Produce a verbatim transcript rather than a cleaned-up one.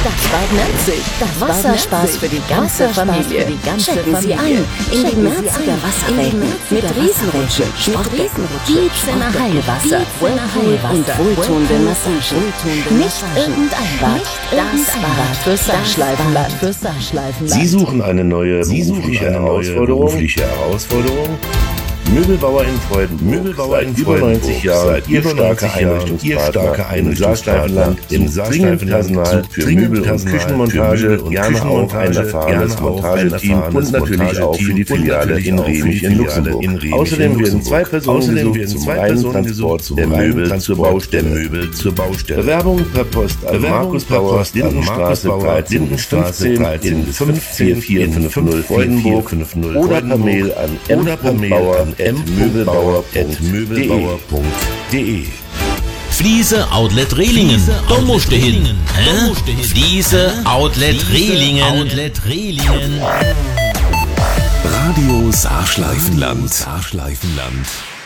Das Bad Merzig. Das Wasserspaß für die ganze Familie. Checken Sie ein in die Merziger Wasserwelt mit Riesenrutsche, Sportbecken, Gießener Heilwasser, Whirlpool und wohltuenden Massagen. Nicht irgendein Bad, das Bad für Saarschleifenland. Sie suchen eine neue berufliche Herausforderung? Herausforderung? Möbelbauer in Freudenburg, Möbelbauer in über neunzig Jahre, ihr starker Einrichtungspartner im Saarschleifenland, im Saarschleifenland für Möbel- und Küchenmontage und gerne auch ein erfahrenes Montageteam und natürlich auch für die Filiale in Remich in Luxemburg. Außerdem werden zwei Personen gesucht zum reinen Transport der Möbel zur Baustelle. Bewerbung per Post an Markus Bauer, Lindenstraße dreizehn fünfzehn in fünf vier vier fünf null Freudenburg oder per Mail an m punkt bauer at möbelbauer punkt de. Fliese Outlet Rehlingen. Da musst du hin. Hä? Fliese Outlet Rehlingen. Outlet Rehlingen. Radio Saarschleifenland. Saarschleifenland.